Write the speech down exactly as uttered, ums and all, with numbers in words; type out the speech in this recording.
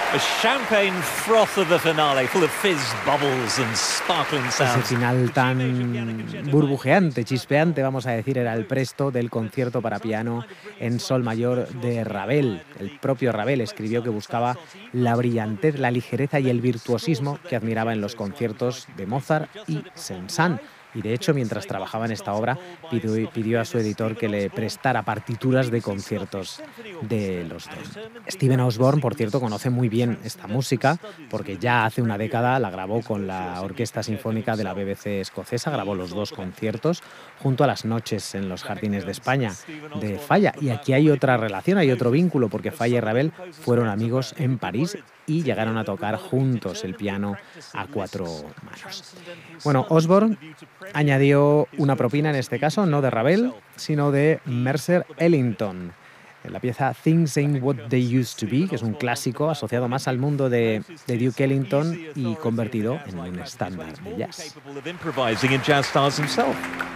A champagne froth of the finale, full of fizz, bubbles and sparkling sounds. Ese final tan burbujeante, chispeante, vamos a decir, era el presto del concierto para piano en sol mayor de Ravel. El propio Ravel escribió que buscaba la brillantez, la ligereza y el virtuosismo que admiraba en los conciertos de Mozart y Saint-Saëns. Y de hecho, mientras trabajaba en esta obra, pidió, pidió a su editor que le prestara partituras de conciertos de los dos. Steven Osborne, por cierto, conoce muy bien esta música porque ya hace una década la grabó con la Orquesta Sinfónica de la B B C escocesa, grabó los dos conciertos junto a Las noches en los jardines de España de Falla. Y aquí hay otra relación, hay otro vínculo, porque Falla y Ravel fueron amigos en París y llegaron a tocar juntos el piano a cuatro manos. Bueno, Osborne añadió una propina en este caso, no de Ravel, sino de Mercer Ellington, en la pieza Things Ain't What They Used to Be, que es un clásico asociado más al mundo de, de Duke Ellington y convertido en un estándar de jazz.